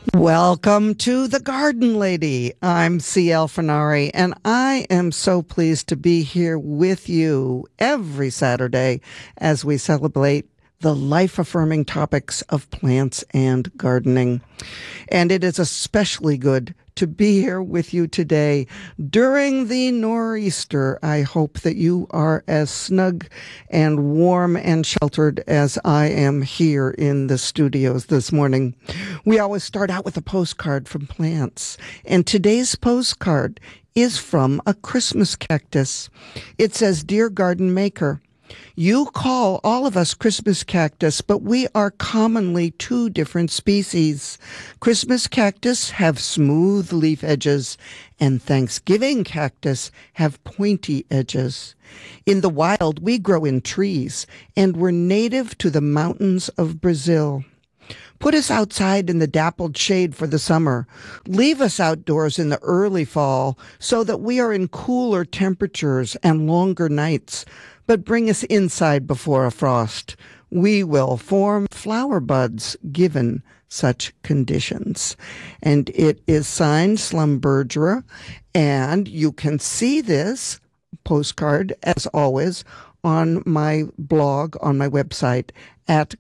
Welcome to The Garden Lady. I'm C.L. Fernari, and I am so pleased to be here with you every Saturday as we celebrate the life-affirming topics of plants and gardening. And it is especially good to be here with you today during the nor'easter. I hope that you are as snug and warm and sheltered as I am here in the studios this morning. We always start out with a postcard from plants, and today's postcard is from a Christmas cactus. It says, "Dear Garden Maker, you call all of us Christmas cactus, but we are commonly two different species. Christmas cactus have smooth leaf edges, and Thanksgiving cactus have pointy edges. In the wild, we grow in trees, and we're native to the mountains of Brazil. Put us outside in the dappled shade for the summer. Leave us outdoors in the early fall so that we are in cooler temperatures and longer nights. But bring us inside before a frost. We will form flower buds given such conditions." And it is signed Slumbergera, and you can see this postcard, as always, on my blog, on my website at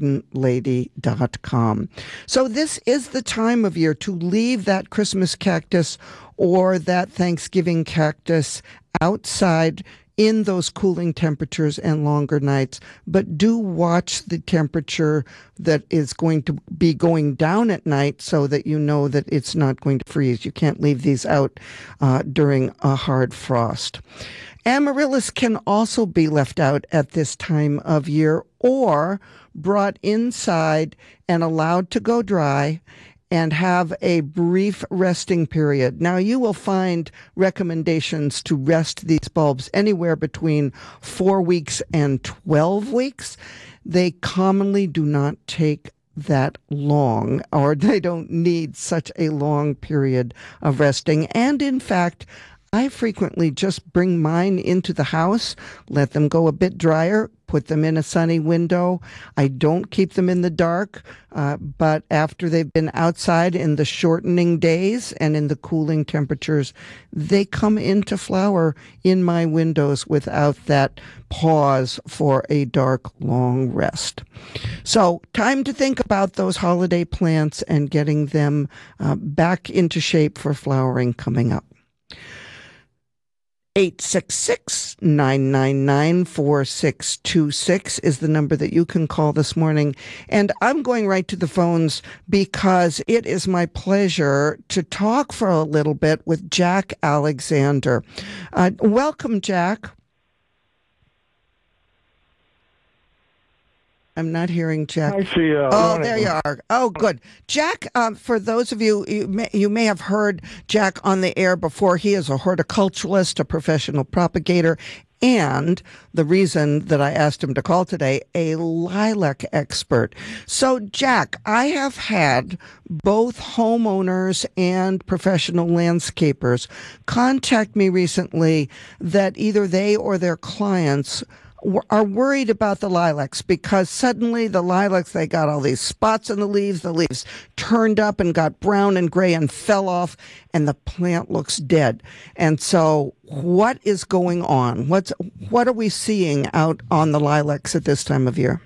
gardenlady.com. So this is the time of year to leave that Christmas cactus or that Thanksgiving cactus outside in those cooling temperatures and longer nights, but do watch the temperature that is going to be going down at night so that you know that it's not going to freeze. You can't leave these out during a hard frost. Amaryllis can also be left out at this time of year or brought inside and allowed to go dry and have a brief resting period. Now, you will find recommendations to rest these bulbs anywhere between 4 weeks and 12 weeks. They commonly do not take that long, or they don't need such a long period of resting. And in fact, I frequently just bring mine into the house, let them go a bit drier, put them in a sunny window. I don't keep them in the dark, but after they've been outside in the shortening days and in the cooling temperatures, they come into flower in my windows without that pause for a dark, long rest. So time to think about those holiday plants and getting them back into shape for flowering coming up. 866-999-4626 is the number that you can call this morning. And I'm going right to the phones because it is my pleasure to talk for a little bit with Jack Alexander. Welcome, Jack. I'm not hearing Jack. I see. Oh, there you are. Oh, good. Jack, for those of you, you may have heard Jack on the air before. He is a horticulturalist, a professional propagator, and the reason that I asked him to call today, a lilac expert. So, Jack, I have had both homeowners and professional landscapers contact me recently that either they or their clients are worried about the lilacs because suddenly the lilacs, they got all these spots on the leaves turned up and got brown and gray and fell off, and the plant looks dead. And so what is going on? What are we seeing out on the lilacs at this time of year?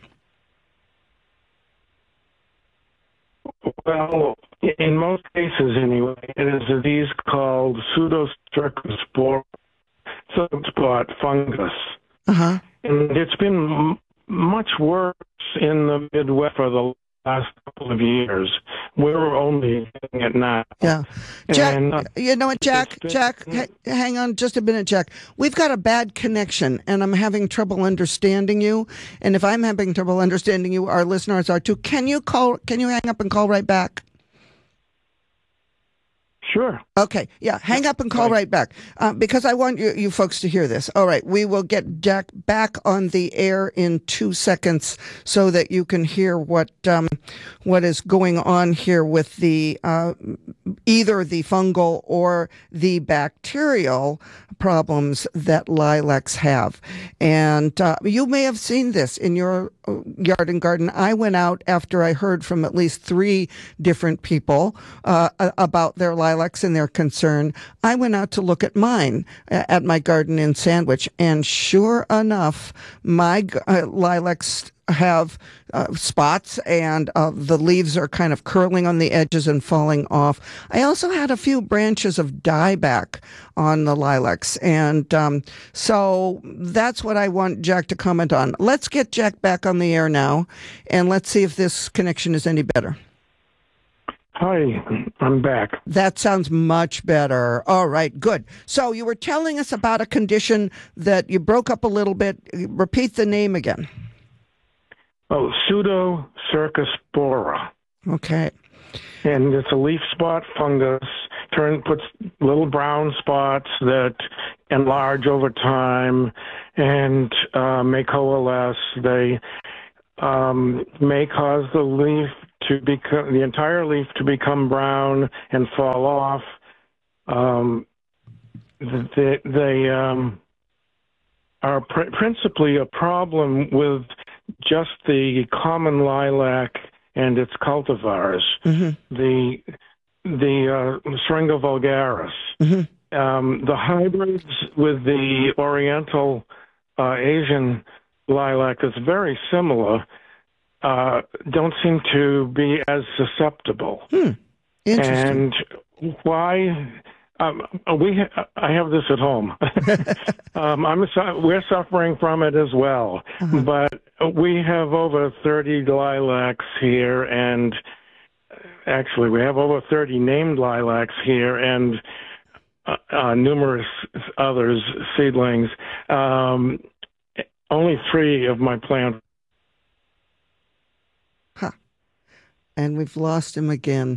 Well, in most cases anyway, it is a disease called Pseudocercospora spot fungus. Uh-huh. And it's been much worse in the Midwest for the last couple of years. We're only getting it now. Yeah. Jack, and, you know what, Jack, hang on just a minute, Jack. We've got a bad connection, and I'm having trouble understanding you. And if I'm having trouble understanding you, our listeners are too. Can you hang up and call right back? Sure. Okay. Yeah. Hang up and call right back because I want you folks to hear this. All right. We will get Jack back on the air in 2 seconds so that you can hear what is going on here with the either the fungal or the bacterial problems that lilacs have. And you may have seen this in your yard and garden. I went out after I heard from at least 3 different people about their lilacs and their concern. I went out to look at mine at my garden in Sandwich, and sure enough, my lilacs have spots, and the leaves are kind of curling on the edges and falling off. I also had a few branches of dieback on the lilacs, and so that's what I want Jack to comment on. Let's get Jack back on the air now, and let's see if this connection is any better. Hi, I'm back. That sounds much better. All right, good. So you were telling us about a condition that you broke up a little bit. Repeat the name again. Oh, Pseudocercospora. Okay. And it's a leaf spot fungus. Puts little brown spots that enlarge over time and may coalesce. They may cause the entire leaf to become brown and fall off. They are principally a problem with just the common lilac and its cultivars, the Syringa vulgaris. The hybrids with the Oriental Asian lilac is very similar. Don't seem to be as susceptible. Interesting. And why? I have this at home. We're suffering from it as well. But we have over 30 lilacs here, and actually we have over 30 named lilacs here, and numerous others, seedlings. Only 3 of my plants. And we've lost him again.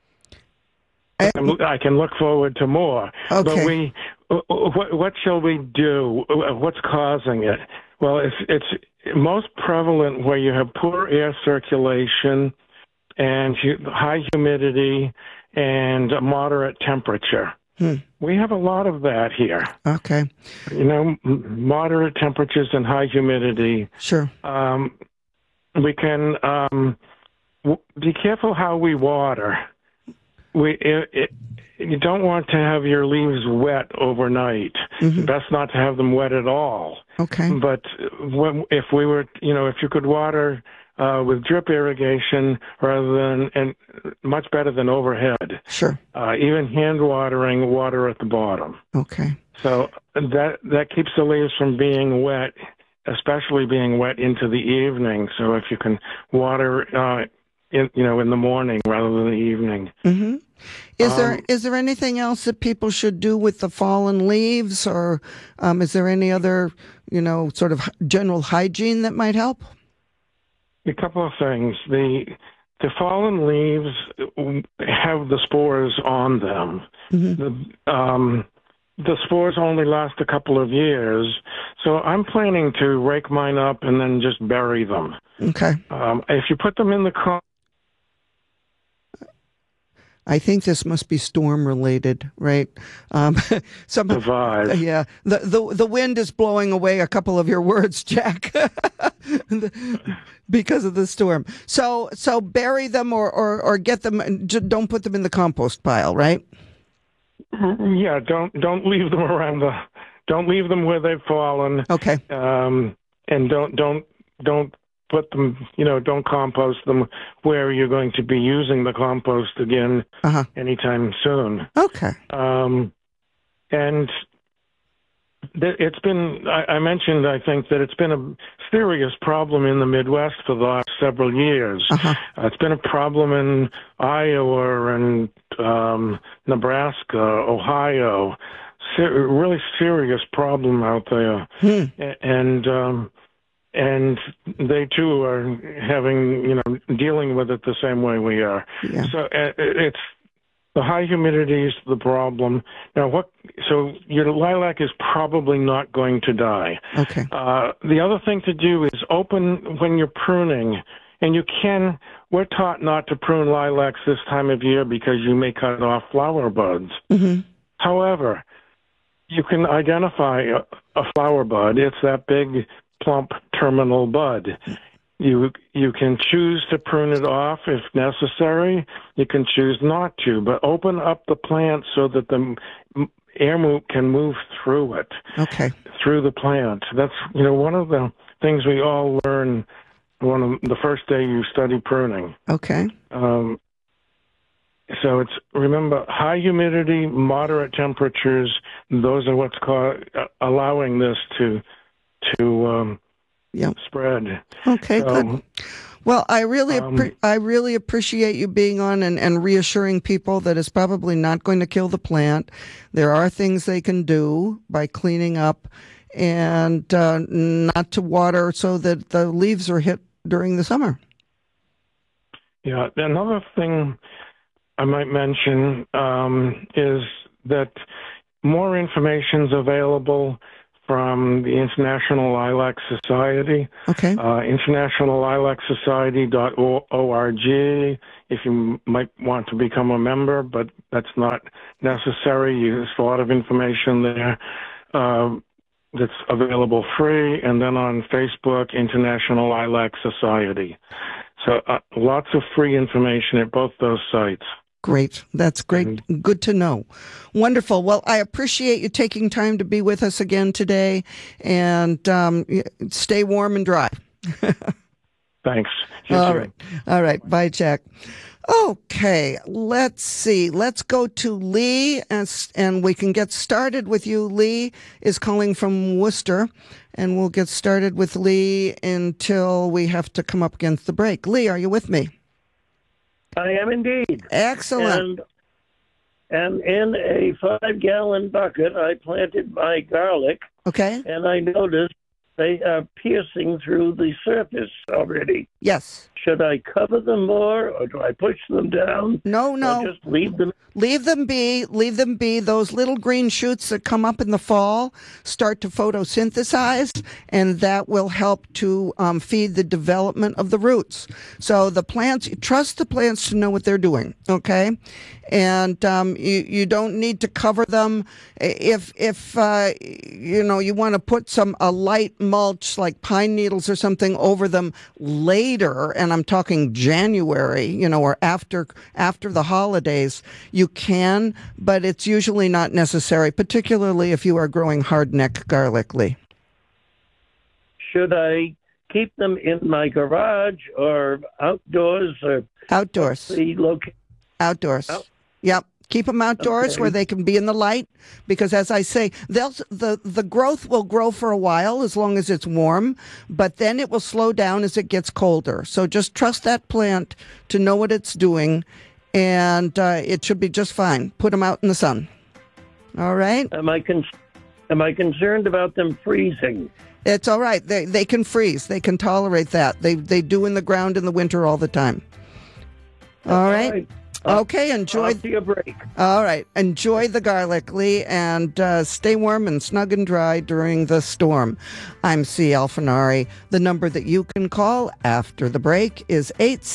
I can look forward to more. Okay. But what shall we do? What's causing it? Well, it's most prevalent where you have poor air circulation and high humidity and a moderate temperature. We have a lot of that here. Okay. Moderate temperatures and high humidity. Sure. We can be careful how we water. You don't want to have your leaves wet overnight. Best not to have them wet at all. Okay. But if you could water with drip irrigation and much better than overhead. Sure. Even hand watering, water at the bottom. Okay. So that keeps the leaves from being wet, especially being wet into the evening. So if you can water in the morning rather than the evening. Is there anything else that people should do with the fallen leaves, or is there any other sort of general hygiene that might help? A couple of things. The fallen leaves have the spores on them. The spores only last a couple of years, so I'm planning to rake mine up and then just bury them. Okay. If you put them in the I think this must be storm related, right? Survive. Yeah. The wind is blowing away a couple of your words, Jack, because of the storm. So bury them or get them. Don't put them in the compost pile, right? Yeah. Don't leave them around Don't leave them where they've fallen. Okay. And don't put them, don't compost them where you're going to be using the compost again anytime soon. Okay. And it's been, I mentioned, I think, that it's been a serious problem in the Midwest for the last several years. It's been a problem in Iowa and Nebraska, Ohio. Really serious problem out there. And they too are having, dealing with it the same way we are. Yeah. So The high humidity is the problem. Now, so your lilac is probably not going to die. Okay. The other thing to do is open when you're pruning, and we're taught not to prune lilacs this time of year because you may cut off flower buds. Mm-hmm. However, you can identify a flower bud. It's that big, plump terminal bud. You can choose to prune it off if necessary. You can choose not to, but open up the plant so that the air can move through it, through the plant. That's one of the things we all learn the first day you study pruning. Okay. So remember, high humidity, moderate temperatures. Those are what's allowing this to spread. Okay, good. Well, I really appreciate you being on and reassuring people that it's probably not going to kill the plant. There are things they can do by cleaning up and not to water so that the leaves are hit during the summer. Yeah, another thing I might mention is that more information is available from the International Lilac Society. Okay. internationallilacSociety.org if you might want to become a member, but that's not necessary. There's a lot of information there that's available free, and then on Facebook, International Lilac Society. So lots of free information at both those sites. Great. That's great. Good to know. Wonderful. Well, I appreciate you taking time to be with us again today, and stay warm and dry. Thanks. All right. All right. Bye, Jack. Okay, let's see. Let's go to Lee, and we can get started with you. Lee is calling from Worcester, and we'll get started with Lee until we have to come up against the break. Lee, are you with me? I am indeed. Excellent. And in a 5-gallon bucket, I planted my garlic. Okay. And I noticed they are piercing through the surface already. Yes. Should I cover them more, or do I push them down? No. Or just leave them? Leave them be. Leave them be. Those little green shoots that come up in the fall start to photosynthesize, and that will help to feed the development of the roots. So the plants, trust the plants to know what they're doing, okay? And you don't need to cover them. If you want to put a light mulch like pine needles or something over them later, and I'm talking January, or after the holidays, you can, but it's usually not necessary, particularly if you are growing hardneck garlic, Lee. Should I keep them in my garage or outdoors? Or outdoors. The location? Outdoors. Yep. Keep them outdoors where they can be in the light, because as I say, the growth will grow for a while as long as it's warm, but then it will slow down as it gets colder. So just trust that plant to know what it's doing, and it should be just fine. Put them out in the sun. All right? Am I concerned about them freezing? It's all right. They can freeze. They can tolerate that. They do in the ground in the winter all the time. All right. Okay, enjoy your break. All right, enjoy the garlic, Lee, and stay warm and snug and dry during the storm. I'm C.L. Fenari. The number that you can call after the break is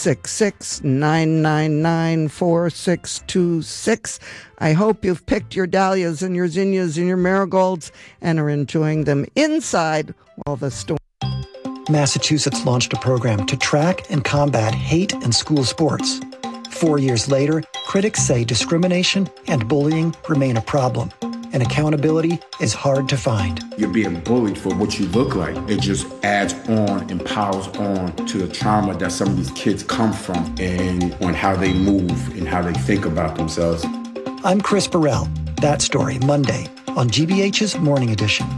866-999-4626. I hope you've picked your dahlias and your zinnias and your marigolds and are enjoying them inside while the storm. Massachusetts launched a program to track and combat hate in school sports. 4 years later, critics say discrimination and bullying remain a problem, and accountability is hard to find. You're being bullied for what you look like. It just adds on and piles on to the trauma that some of these kids come from, and on how they move and how they think about themselves. I'm Chris Burrell. That Story, Monday, on GBH's Morning Edition.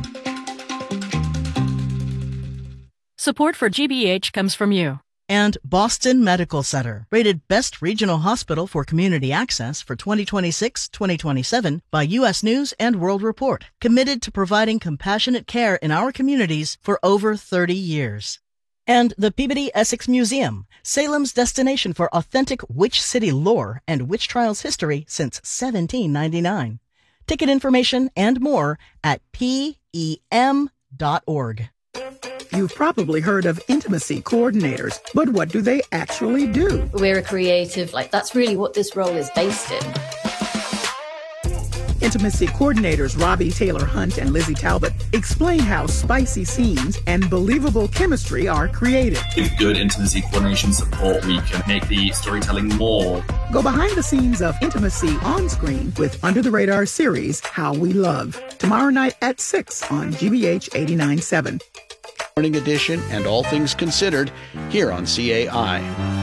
Support for GBH comes from you. And Boston Medical Center, rated Best Regional Hospital for Community Access for 2026-2027 by U.S. News and World Report. Committed to providing compassionate care in our communities for over 30 years. And the Peabody Essex Museum, Salem's destination for authentic witch city lore and witch trials history since 1799. Ticket information and more at PEM.org. You've probably heard of intimacy coordinators, but what do they actually do? We're a creative, that's really what this role is based in. Intimacy coordinators Robbie Taylor Hunt and Lizzie Talbot explain how spicy scenes and believable chemistry are created. With good intimacy coordination support, we can make the storytelling more. Go behind the scenes of intimacy on screen with Under the Radar series, How We Love. Tomorrow night at 6 on GBH 89.7. Morning edition and All Things Considered here on CAI.